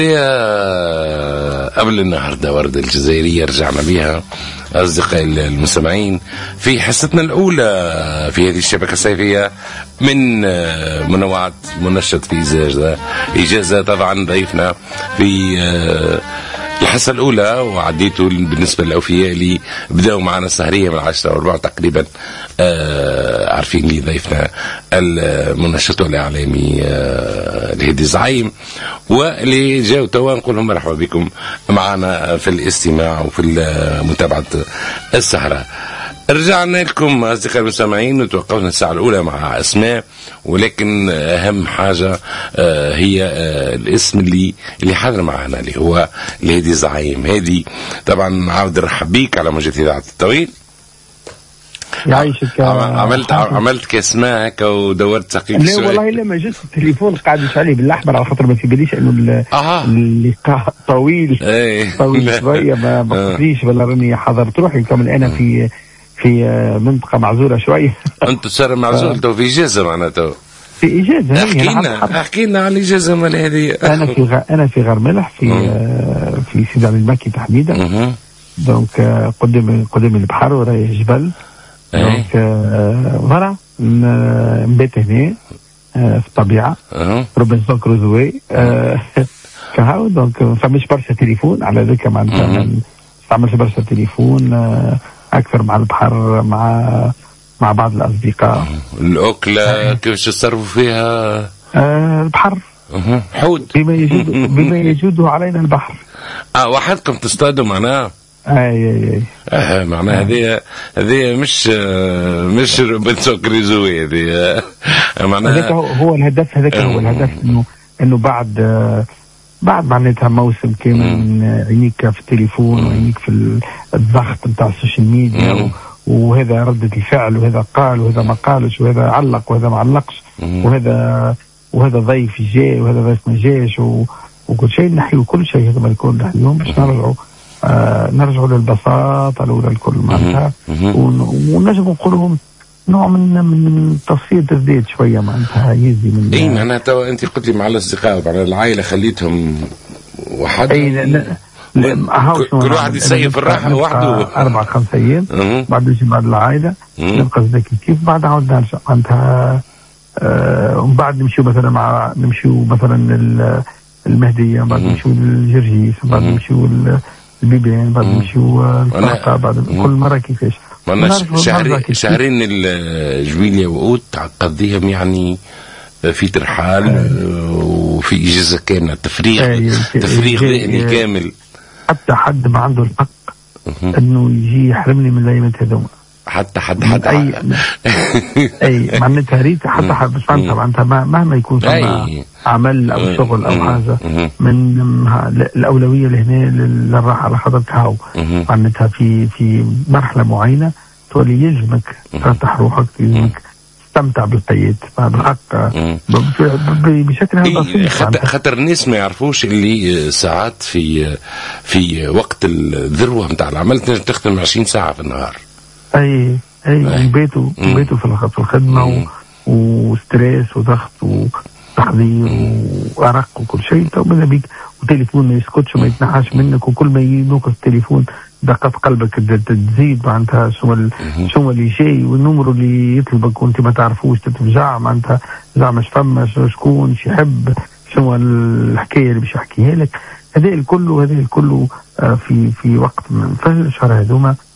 قبل النهارده وردة الجزائرية رجعنا بها أصدقائي المستمعين في حصتنا الأولى في هذه الشبكة الصيفية من منوعات منشط في إجازة. طبعا ضيفنا في الحصة الأولى وعديته بالنسبة للأوفياء اللي بدأوا معنا السهرية من 10:15 تقريبا، عارفين لي ضيفنا المنشط والإعلامي الهدي زعيم، واللي جاءوا توا نقول لهم مرحبا بكم معنا في الاستماع وفي متابعة السهرة. رجعنا لكم أصدقائي المستمعين وتوقفنا الساعة الأولى مع أسماء، ولكن أهم حاجة هي الاسم اللي حاضر معنا اللي هو الهدي زعيم. هادي طبعا عاود نرحب بيك على موجة إذاعة الطويل. يعيشك. عملت كاسماء هكا ودورت تحقيق لا والله لما جت التليفون قاعد عليه بالاحمر على خاطر ما في باليش انه اللقاء طويل طويل شويه ما بقيتليش ولا راني حضرت روحي كمان انا في منطقه معزوله شويه. انت صار معزول تو في اجازه معناته؟ في اجازه. احكي لنا على الاجازه مال هذه. انا في غار ملح في سيدي عبد المكي تحديدا. دونك قدام البحر ورايح جبل. دونك فوالا نبات هنا في الطبيعه. روبنسون كروزوي كهو. دونك ما فماش برشا تليفون على ذاك معناتها ما نستعملش برشا تليفون، اكثر مع البحر مع بعض الاصدقاء. الاكله كيفاش تصرفوا فيها؟ البحر حوت بما يجوده علينا البحر. وحدكم تصطادوا معناها؟ اي معناها هذه مش روبنسون كروزوي هذه معناها. هذاك هو الهدف. هذاك هو الهدف انه بعد معناتها موسم كامل عينيك في التليفون وعينيك في الضغط نتاع السوشيال ميديا وهذا ردة الفعل وهذا قال وهذا ما قالش وهذا علق وهذا ما علقش وهذا ضيف جاء وهذا ضيف ما جاش وكل شيء نحيو كل شيء هذا ما يكون نحيوهم باش نرجعوا للبساطة الأولى الكل معناتها ونجم نقولهم نوع من تصفية الذات شوية معناتها يزي من اي معناها تو انت قلت لي مع الاصدقاء مع العائلة خليتهم وحد. كل واحد يسيف الراحة وحده 4-5 أيام بعد نجي بعد العائلة نبقى ذاك كيف بعد عاود نرجع معناتها. ومن بعد نمشيو مثلا المهدية، بعد نمشيو للجرجيس، بعد نمشيو البيبان، بعد نمشيو الفرقة، بعد كل مرة كيفاش. شهرين الجويلية وأوت تقضيهم يعني في ترحال وفي إجازة كاملة تفريغ ذهني كامل. حتى حد ما عنده الحق إنه يجي يحرمني من الأيامات هذوما. حتى أي معناتها ريت حتى حد بس معناتها مهما يكون عمل أو شغل أو حاجة من الأولوية لهنا للراحة على خاطرك هاو معناتها في مرحلة معينة تولي يلزمك تفتح روحك، يلزمك تستمتع بالحياة بالحق بشكل هذا. خاطر الناس ما يعرفوش اللي ساعات في وقت الذروة متاع العمل تخدم 20 ساعة في النهار. اي بيته في الخدمه وستريس وضغط وتحضير وارق وكل شيء. تو ماذا بيك وتليفون ما يسكتش وما يتنحاش منك، وكل ما ينوقف التليفون دقة قلبك تزيد معناتها شو اللي جاي والنمر اللي يطلبك وانت ما تعرفوش تتفجع معناتها زعما فما شكون يحب شو الحكايه اللي باش يحكيها لك. هذا الكل في وقت من الشهر هذوما